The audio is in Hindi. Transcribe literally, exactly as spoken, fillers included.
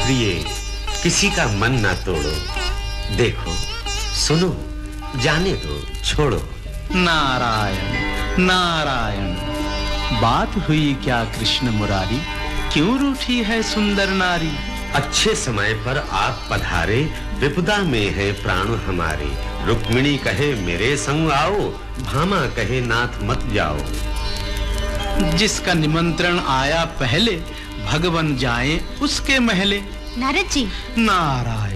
प्रिय, किसी का मन ना तोड़ो, देखो सुनो जाने दो छोड़ो। नारायण नारायण, बात हुई क्या कृष्ण मुरारी, क्यों रूठी है सुंदर नारी। अच्छे समय पर आप पधारे, विपदा में है प्राण हमारे। रुक्मिणी कहे मेरे संग आओ, भामा कहे नाथ मत जाओ। जिसका निमंत्रण आया पहले, भगवन जाएं उसके महले। नारद जी। नारायण